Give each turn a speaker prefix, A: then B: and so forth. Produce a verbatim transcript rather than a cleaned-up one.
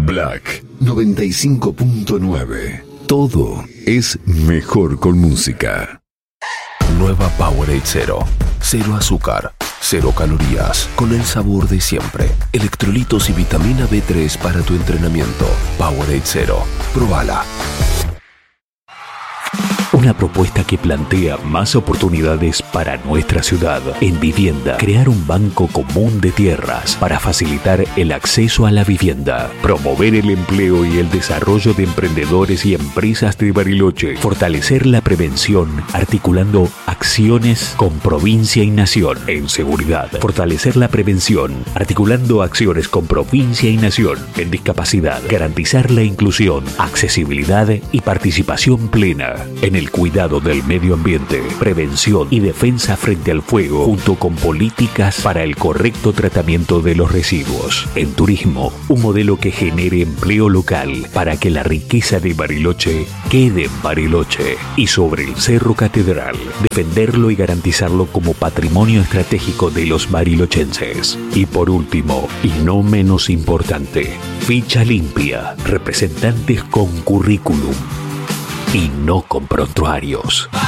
A: Black noventa y cinco punto nueve. Todo es mejor con música.
B: Nueva Powerade Cero. Cero azúcar, cero calorías, con el sabor de siempre. Electrolitos y vitamina B tres para tu entrenamiento. Powerade Cero. Probala.
C: Una propuesta que plantea más oportunidades para nuestra ciudad. En vivienda, crear un banco común de tierras para facilitar el acceso a la vivienda. Promover el empleo y el desarrollo de emprendedores y empresas de Bariloche. Fortalecer la prevención, articulando acciones con provincia y nación. En seguridad, fortalecer la prevención, articulando acciones con provincia y nación. En discapacidad, garantizar la inclusión, accesibilidad y participación plena. En el cuidado del medio ambiente, prevención y defensa frente al fuego, junto con políticas para el correcto tratamiento de los residuos. En turismo, un modelo que genere empleo local para que la riqueza de Bariloche quede en Bariloche. Y sobre el Cerro Catedral, defenderlo y garantizarlo como patrimonio estratégico de los barilochenses. Y por último, y no menos importante, ficha limpia, representantes con currículum y no con prontuarios.